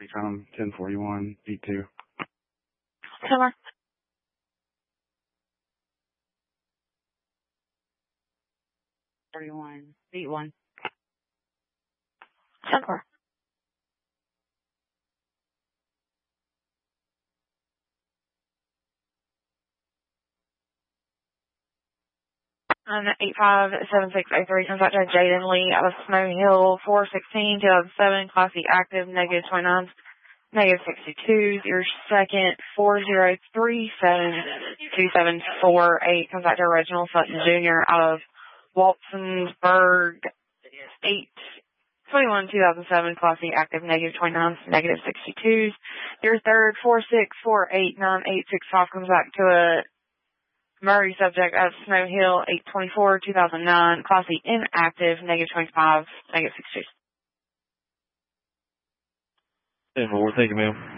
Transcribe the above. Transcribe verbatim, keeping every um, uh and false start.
Recon ten forty-one, beat two. Summer. forty-one, beat one. Summer. Um, eight five seven six eight three comes out to Jaden Lee out of Snow Hill, four sixteen two thousand seven, Class E active, negative twenty-nine, negative sixty-two. Your second, four zero three seven two seven four eight comes out to Reginald Sutton Junior out of Waltonsburg, eight twenty-one two thousand seven, Class E active, negative twenty-nine, negative sixty-two. Your third, four six four eight nine eight six five comes back to a Murray subject out of Snow Hill, eight twenty-four two thousand nine, Class E inactive, negative twenty-five, negative sixty-two. ten four, thank you, ma'am.